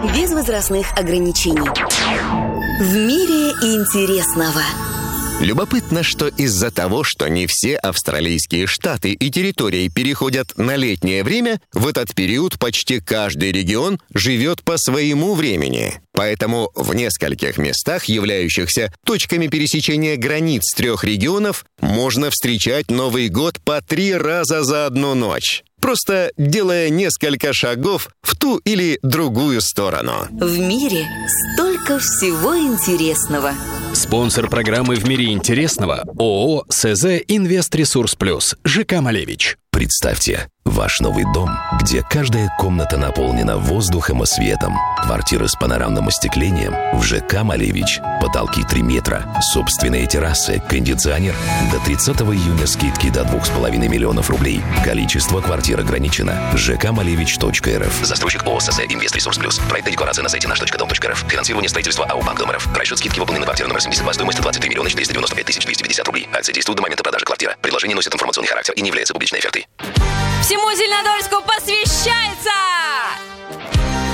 без возрастных ограничений. В мире интересного. Любопытно, что из-за того, что не все австралийские штаты и территории переходят на летнее время, в этот период почти каждый регион живет по своему времени. Поэтому в нескольких местах, являющихся точками пересечения границ 3 регионов, можно встречать Новый год по 3 раза за одну ночь, просто делая несколько шагов в ту или другую сторону. В мире столько всего интересного. Спонсор программы «В мире интересного» ООО «СЗ Инвест-Ресурс Плюс» ЖК «Малевич». Представьте, ваш новый дом, где каждая комната наполнена воздухом и светом. Квартиры с панорамным остеклением в ЖК «Малевич». Потолки 3 метра, собственные террасы, кондиционер. До 30 июня скидки до 2,5 миллионов рублей. Количество квартир ограничено. жкмалевич.рф. Застройщик ООО «СЗ Инвест-Ресурс Плюс». Проектная декларация на сайте наш.дом.рф. Финансирование строительства АО «Банк Дом РФ». Расчет скидки выполнены на квартиру номер 72 стоимостью 23 миллиона 495 тысяч 250 рублей. Акция действует до момента продажи квартиры. Предложение носит информационный характер и не является публичной офертой. Всему Зеленодольску посвящается